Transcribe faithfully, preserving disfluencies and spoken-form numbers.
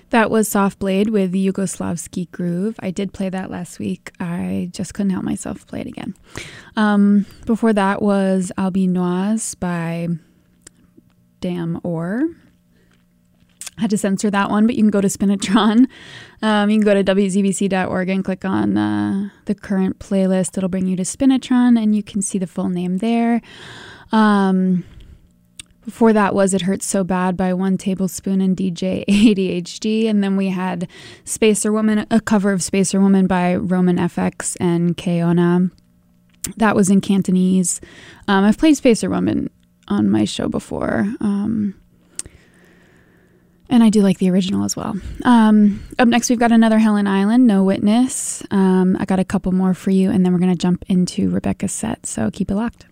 That was Soft Blade with Yugoslavski Groove. I did play that last week. I just couldn't help myself play it again. Um, before that was Albinoise by Damn Or. I had to censor that one, but you can go to Spinatron. Um, you can go to w z b c dot org and click on uh, the current playlist. It'll bring you to Spinatron, and you can see the full name there. Um... Before that was It Hurts So Bad by One Tablespoon and D J A D H D. And then we had Spacer Woman, a cover of Spacer Woman by Roman F X and Keona. That was in Cantonese. Um, I've played Spacer Woman on my show before. Um, and I do like the original as well. Um, up next, we've got another Helen Island, No Witness. Um, I got a couple more for you, and then we're going to jump into Rebecca's set. So keep it locked.